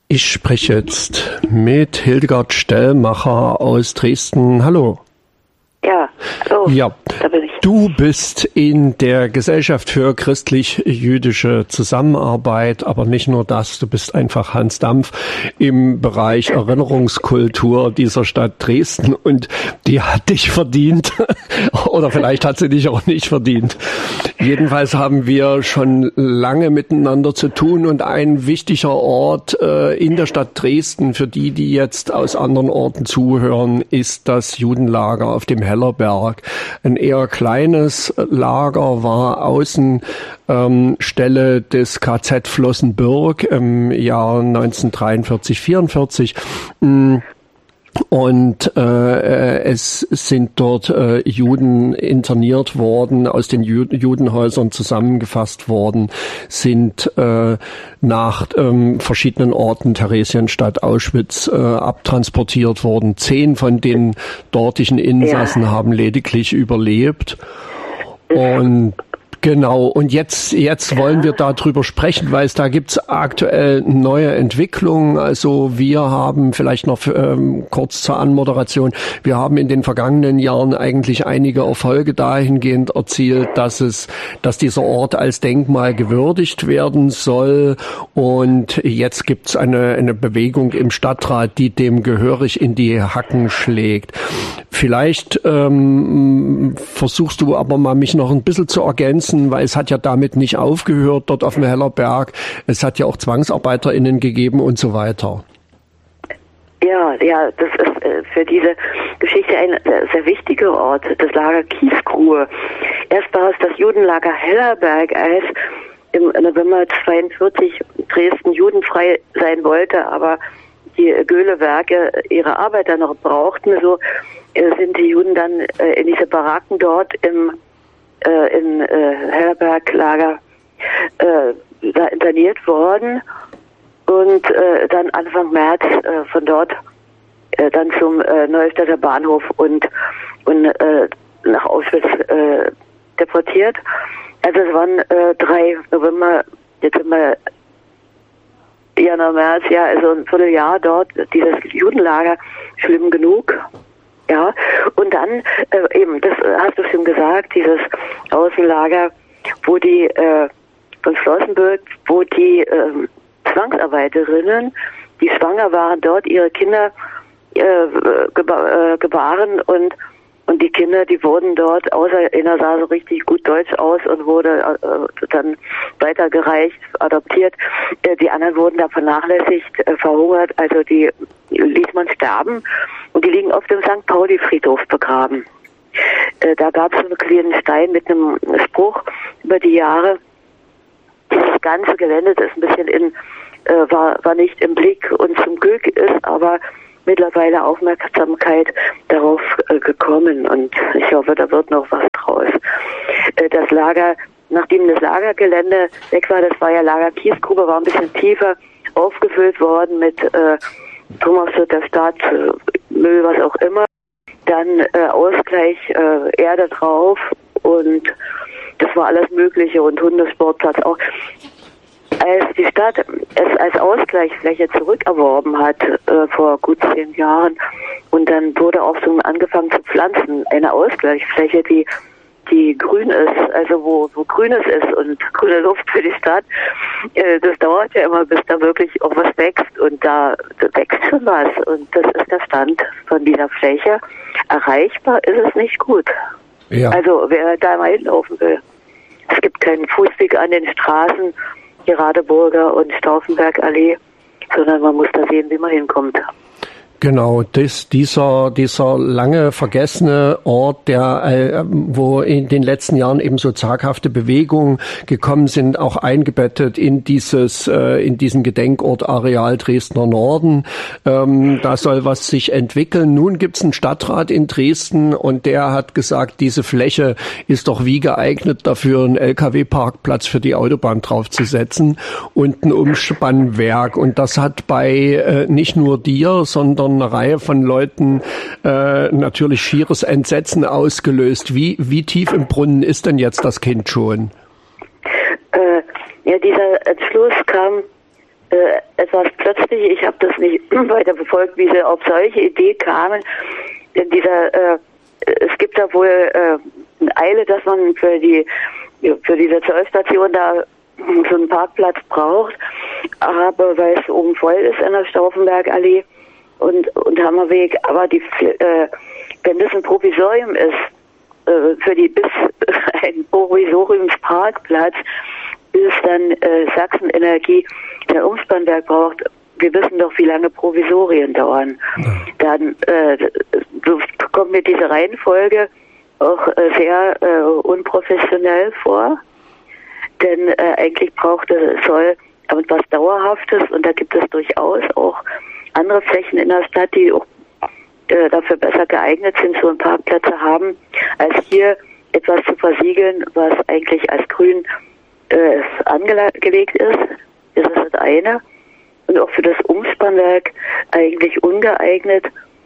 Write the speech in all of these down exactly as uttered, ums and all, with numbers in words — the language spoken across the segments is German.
Ich spreche jetzt mit Hildegard Stellmacher aus Dresden. Hallo. Ja, hallo. Ja, da bin ich. Du bist in der Gesellschaft für christlich-jüdische Zusammenarbeit, aber nicht nur das, du bist einfach Hans Dampf im Bereich Erinnerungskultur dieser Stadt Dresden und die hat dich verdient oder vielleicht hat sie dich auch nicht verdient. Jedenfalls haben wir schon lange miteinander zu tun und ein wichtiger Ort äh, in der Stadt Dresden für die, die jetzt aus anderen Orten zuhören, ist das Judenlager auf dem Hellerberg. Ein eher kleines Lager war Außenstelle ähm, des K Z Flossenbürg im Jahr neunzehnhundertdreiundvierzig, vierundvierzig. Und äh, es sind dort äh, Juden interniert worden, aus den Ju- Judenhäusern zusammengefasst worden, sind äh, nach ähm, verschiedenen Orten, Theresienstadt, Auschwitz, äh, abtransportiert worden. Zehn von den dortigen Insassen ja. haben lediglich überlebt. Und genau, und jetzt jetzt wollen wir darüber sprechen, weil es da gibt's aktuell neue Entwicklungen. Also wir haben vielleicht noch ähm, kurz zur Anmoderation, wir haben in den vergangenen Jahren eigentlich einige Erfolge dahingehend erzielt, dass es, dass dieser Ort als Denkmal gewürdigt werden soll. Und jetzt gibt's eine, eine Bewegung im Stadtrat, die dem gehörig in die Hacken schlägt. Vielleicht ähm, versuchst du aber mal mich noch ein bisschen zu ergänzen, weil es hat ja damit nicht aufgehört dort auf dem Hellerberg. Es hat ja auch ZwangsarbeiterInnen gegeben und so weiter. Ja, ja, das ist äh, für diese Geschichte ein sehr, sehr wichtiger Ort, das Lager Kiesgrube. Erst war es das Judenlager Hellerberg, als im November zweiundvierzig Dresden judenfrei sein wollte, aber die Göhle-Werke ihre Arbeiter noch brauchten. So äh, sind die Juden dann äh, in diese Baracken dort im äh, im äh, Hellerberg-Lager äh, da interniert worden und äh, dann Anfang März äh, von dort äh, dann zum äh, Neustädter Bahnhof und und äh, nach Auschwitz äh, deportiert. Also es waren äh, drei November, Dezember, Januar, März, ja, also ein Vierteljahr dort, dieses Judenlager, schlimm genug. Ja, und dann äh, eben, das hast du schon gesagt, dieses Außenlager, wo die äh, von Flossenbürg, wo die äh, Zwangsarbeiterinnen, die schwanger waren, dort ihre Kinder äh, geba- äh, gebaren und und die Kinder, die wurden dort, außer einer sah so richtig gut Deutsch aus und wurde äh, dann weitergereicht, adoptiert. Äh, die anderen wurden da vernachlässigt, äh, verhungert, also die ließ man sterben. Und die liegen auf dem Sankt Pauli-Friedhof begraben. Äh, da gab es so einen kleinen Stein mit einem Spruch über die Jahre. Dieses ganze Gelände, das ein bisschen in, äh, war, war nicht im Blick und zum Glück ist aber mittlerweile Aufmerksamkeit darauf äh, gekommen und ich hoffe, da wird noch was draus. Äh, das Lager, nachdem das Lagergelände weg war, das war ja Lager Kiesgrube, war ein bisschen tiefer aufgefüllt worden mit äh, Trümmerstück der Stadt, äh, Müll, was auch immer. Dann äh, Ausgleich, äh, Erde drauf und das war alles Mögliche und Hundesportplatz auch. Als die Stadt es als Ausgleichsfläche zurückerworben hat, äh, vor gut zehn Jahren, und dann wurde auch so angefangen zu pflanzen, eine Ausgleichsfläche, die die grün ist, also wo, wo Grünes ist und grüne Luft für die Stadt, äh, das dauert ja immer, bis da wirklich auch was wächst und da, da wächst schon was und das ist der Stand von dieser Fläche. Erreichbar ist es nicht gut. Ja. Also wer da mal hinlaufen will. Es gibt keinen Fußweg an den Straßen, die Radeburger und Stauffenbergallee, sondern man muss da sehen, wie man hinkommt. Genau, das, dieser, dieser lange vergessene Ort, der, äh, wo in den letzten Jahren eben so zaghafte Bewegungen gekommen sind, auch eingebettet in dieses, äh, in diesen Gedenkort Areal Dresdner Norden. Ähm, da soll was sich entwickeln. Nun gibt's einen Stadtrat in Dresden und der hat gesagt, diese Fläche ist doch wie geeignet dafür, einen L K W-Parkplatz für die Autobahn draufzusetzen und ein Umspannwerk. Und das hat bei äh, nicht nur dir, sondern eine Reihe von Leuten äh, natürlich schieres Entsetzen ausgelöst. Wie, wie tief im Brunnen ist denn jetzt das Kind schon? Äh, ja, dieser Entschluss kam, äh, es etwas plötzlich. Ich habe das nicht weiter verfolgt, wie sie auf solche Idee kamen. Denn dieser, äh, es gibt da wohl äh, eine Eile, dass man für die für diese Zollstation da so einen Parkplatz braucht, aber weil es oben voll ist in der Stauffenbergallee und, und Hammerweg, aber die, äh, wenn das ein Provisorium ist, äh, für die bis ein Provisoriumsparkplatz, bis dann äh, Sachsen Energie der Umspannwerk braucht, wir wissen doch, wie lange Provisorien dauern. Ja. Dann äh, so kommt mir diese Reihenfolge auch äh, sehr äh, unprofessionell vor. Denn äh, eigentlich braucht es, soll etwas Dauerhaftes und da gibt es durchaus auch andere Flächen in der Stadt, die auch äh, dafür besser geeignet sind, so einen Parkplatz zu haben, als hier etwas zu versiegeln, was eigentlich als grün äh, angelegt ist. Das ist das eine. Und auch für das Umspannwerk eigentlich ungeeignet.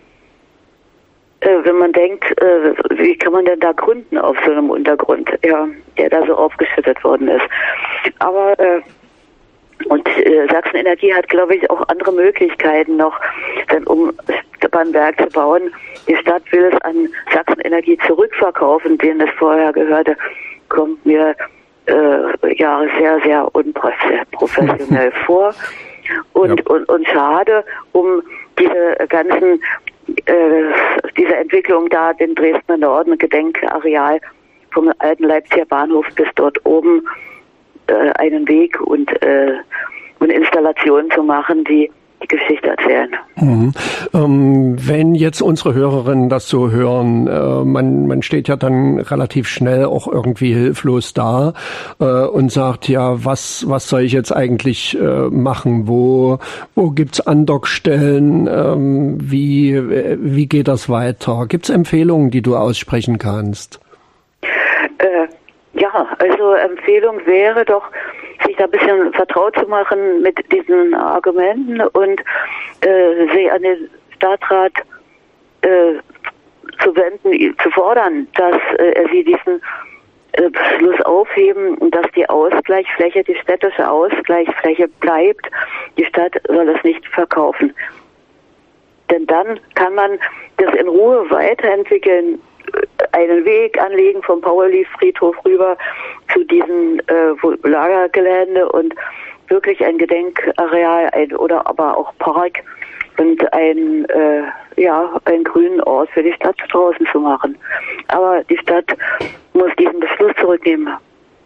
Äh, wenn man denkt, äh, wie kann man denn da gründen auf so einem Untergrund, ja, der da so aufgeschüttet worden ist. Aber äh, und äh, Sachsen Energie hat, glaube ich, auch andere Möglichkeiten noch, denn um ein Werk zu bauen. Die Stadt will es an Sachsen Energie zurückverkaufen, denen es vorher gehörte, kommt mir äh, ja sehr, sehr unprofessionell vor. Und, ja. und, und schade um diese ganzen äh, diese Entwicklung da, den Dresdner Norden, Gedenkareal vom alten Leipziger Bahnhof bis dort oben äh, einen Weg und, äh, und Installationen zu machen, die die Geschichte erzählen. Mhm. Ähm, wenn jetzt unsere Hörerinnen das so hören, äh, man, man steht ja dann relativ schnell auch irgendwie hilflos da äh, und sagt, ja, was, was soll ich jetzt eigentlich äh, machen? Wo, wo gibt's Andockstellen? Ähm, wie, wie geht das weiter? Gibt's Empfehlungen, die du aussprechen kannst? Äh, ja, also Empfehlung wäre doch, sich da ein bisschen vertraut zu machen mit diesen Argumenten und äh, sie an den Stadtrat äh, zu wenden, zu fordern, dass äh, sie diesen äh, Beschluss aufheben und dass die Ausgleichsfläche, die städtische Ausgleichsfläche bleibt. Die Stadt soll es nicht verkaufen. Denn dann kann man das in Ruhe weiterentwickeln, einen Weg anlegen vom Pauli-Friedhof rüber zu diesem äh, Lagergelände und wirklich ein Gedenkareal ein, oder aber auch Park und ein äh, ja einen grünen Ort für die Stadt draußen zu machen. Aber die Stadt muss diesen Beschluss zurücknehmen.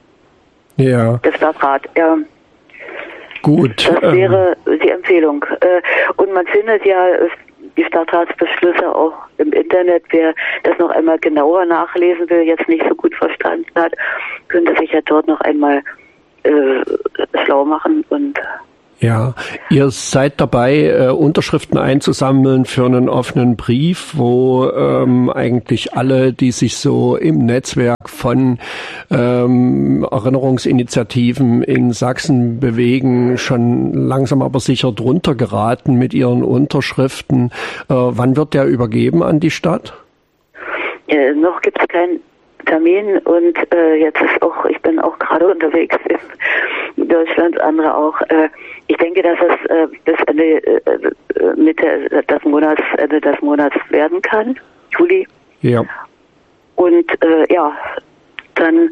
Ja. Der Stadtrat, ja. Gut. Das wäre ähm. die Empfehlung. Äh, und man findet ja die Stadtratsbeschlüsse auch im Internet. Wer das noch einmal genauer nachlesen will, jetzt nicht so gut verstanden hat, könnte sich ja dort noch einmal äh, schlau machen und ja, ihr seid dabei, äh, Unterschriften einzusammeln für einen offenen Brief, wo ähm, eigentlich alle, die sich so im Netzwerk von ähm, Erinnerungsinitiativen in Sachsen bewegen, schon langsam aber sicher drunter geraten mit ihren Unterschriften. Äh, wann wird der übergeben an die Stadt? Äh, noch gibt es keinen Termin und äh, jetzt ist auch, ich bin auch gerade unterwegs in Deutschland, andere auch. Äh, ich denke, dass es äh, bis Ende äh, Mitte des Monats, Ende des Monats werden kann, Juli. Ja. Und äh, ja, dann,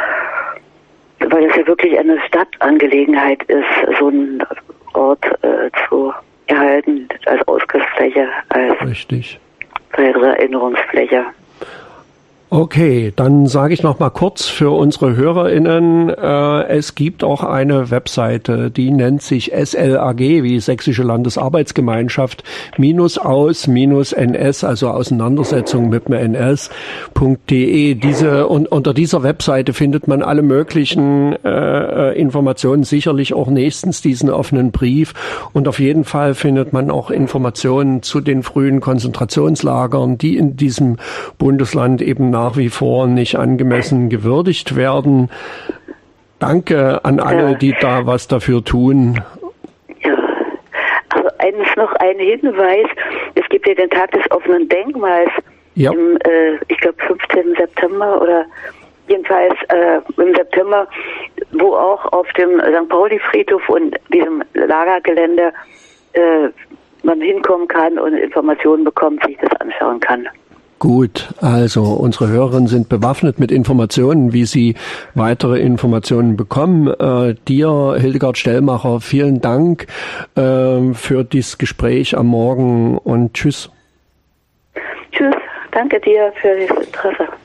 weil es ja wirklich eine Stadtangelegenheit ist, so einen Ort äh, zu erhalten als Ausgleichsfläche, als richtig. Erinnerungsfläche. Okay, dann sage ich noch mal kurz für unsere HörerInnen, äh, es gibt auch eine Webseite, die nennt sich S L A G, wie Sächsische Landesarbeitsgemeinschaft, minus aus, minus N S, also Auseinandersetzung mit dem N S Punkt de. Diese, und unter dieser Webseite findet man alle möglichen äh, Informationen, sicherlich auch nächstens diesen offenen Brief. Und auf jeden Fall findet man auch Informationen zu den frühen Konzentrationslagern, die in diesem Bundesland eben nach wie vor nicht angemessen gewürdigt werden. Danke an alle, die da was dafür tun. Ja, also eines noch ein Hinweis. Es gibt ja den Tag des offenen Denkmals ja. im, äh, ich glaube, fünfzehnten September oder jedenfalls äh, im September wo auch auf dem Sankt Pauli-Friedhof und diesem Lagergelände äh, man hinkommen kann und Informationen bekommt, sich das anschauen kann. Gut, also unsere Hörerinnen sind bewaffnet mit Informationen, wie sie weitere Informationen bekommen. Äh, dir, Hildegard Stellmacher, vielen Dank äh, für dieses Gespräch am Morgen und tschüss. Tschüss, danke dir für das Interesse.